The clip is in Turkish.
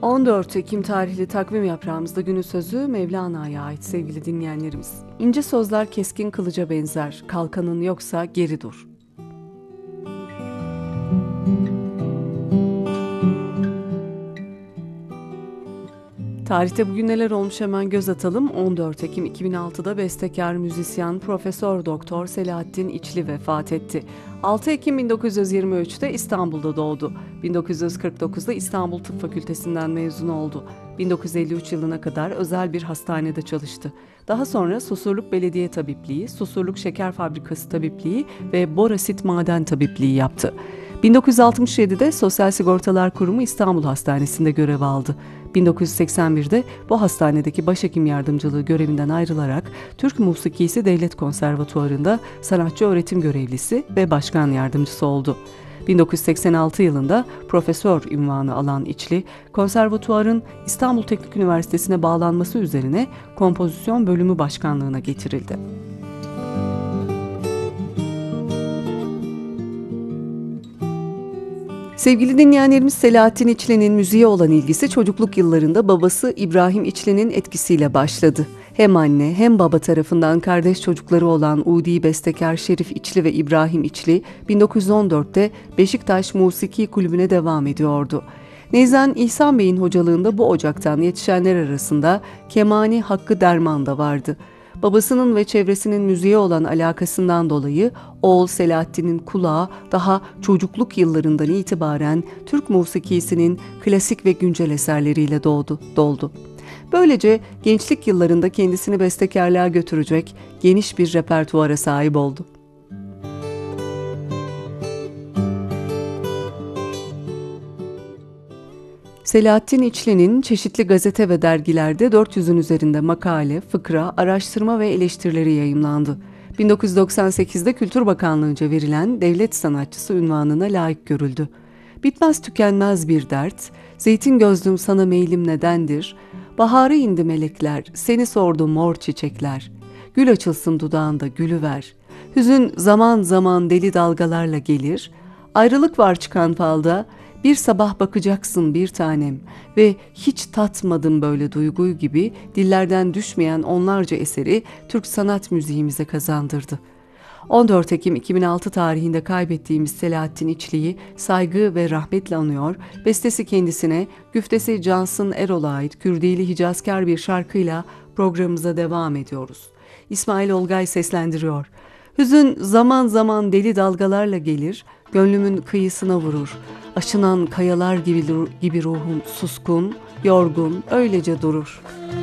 14 Ekim tarihli takvim yaprağımızda günün sözü Mevlana'ya ait sevgili dinleyenlerimiz. İnce sözler keskin kılıca benzer, kalkanın yoksa geri dur. Tarihte bugün neler olmuş hemen göz atalım. 14 Ekim 2006'da bestekar, müzisyen, Profesör Doktor Selahattin İçli vefat etti. 6 Ekim 1923'te İstanbul'da doğdu. 1949'da İstanbul Tıp Fakültesinden mezun oldu. 1953 yılına kadar özel bir hastanede çalıştı. Daha sonra Susurluk Belediye Tabipliği, Susurluk Şeker Fabrikası Tabipliği ve Borasit Maden Tabipliği yaptı. 1967'de Sosyal Sigortalar Kurumu İstanbul Hastanesi'nde görev aldı. 1981'de bu hastanedeki başhekim yardımcılığı görevinden ayrılarak Türk Musikisi Devlet Konservatuvarı'nda sanatçı öğretim görevlisi ve başkan yardımcısı oldu. 1986 yılında profesör unvanı alan İçli, konservatuvarın İstanbul Teknik Üniversitesi'ne bağlanması üzerine kompozisyon bölümü başkanlığına getirildi. Sevgili dinleyenlerimiz, Selahattin İçli'nin müziğe olan ilgisi çocukluk yıllarında babası İbrahim İçli'nin etkisiyle başladı. Hem anne hem baba tarafından kardeş çocukları olan Udi bestekar Şerif İçli ve İbrahim İçli 1914'te Beşiktaş Musiki Kulübü'ne devam ediyordu. Neyzen İhsan Bey'in hocalığında bu ocaktan yetişenler arasında Kemani Hakkı Derman da vardı. Babasının ve çevresinin müziğe olan alakasından dolayı oğul Selahattin'in kulağı daha çocukluk yıllarından itibaren Türk musikisinin klasik ve güncel eserleriyle doldu. Böylece gençlik yıllarında kendisini bestekarlığa götürecek geniş bir repertuara sahip oldu. Selahattin İçli'nin çeşitli gazete ve dergilerde 400'ün üzerinde makale, fıkra, araştırma ve eleştirileri yayımlandı. 1998'de Kültür Bakanlığı'nca verilen devlet sanatçısı unvanına layık görüldü. Bitmez tükenmez bir dert, zeytin gözlüm sana meylim nedendir, baharı indi melekler, seni sordu mor çiçekler, gül açılsın dudağında gülüver, hüzün zaman zaman deli dalgalarla gelir, ayrılık var çıkan falda, bir sabah bakacaksın bir tanem ve hiç tatmadım böyle duyguyu gibi dillerden düşmeyen onlarca eseri Türk sanat müziğimize kazandırdı. 14 Ekim 2006 tarihinde kaybettiğimiz Selahattin İçli'yi saygı ve rahmetle anıyor, bestesi kendisine, güftesi Cansın Erol'a ait Kürdili Hicazkar bir şarkıyla programımıza devam ediyoruz. İsmail Olgay seslendiriyor. Hüzün zaman zaman deli dalgalarla gelir, gönlümün kıyısına vurur. Aşınan kayalar gibi ruhum suskun, yorgun, öylece durur.